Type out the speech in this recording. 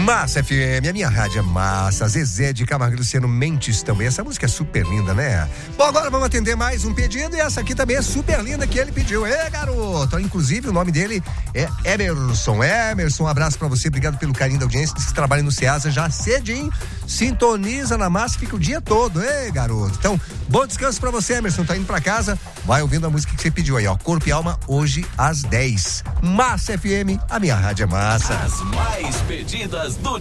Massa FM, a minha rádio é massa. Zezé de Camargo e Luciano Mendes também. Essa música é super linda, né? Bom, agora vamos atender mais um pedido e essa aqui também é super linda que ele pediu. Garoto! Inclusive, o nome dele é Emerson. Emerson, um abraço pra você, obrigado pelo carinho da audiência. Diz que trabalha no Ceasa já cedinho, sintoniza na massa, fica o dia todo. Garoto! Então, bom descanso pra você, Emerson. Tá indo pra casa, vai ouvindo a música que você pediu aí, ó. Corpo e Alma, hoje às 10. Massa FM, a minha rádio é massa. As mais pedidas do